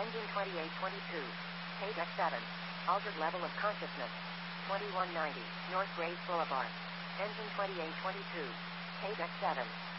Engine 2822. Page X7. Altered level of consciousness. 2190. North Grace Boulevard. Engine 2822. Page X7.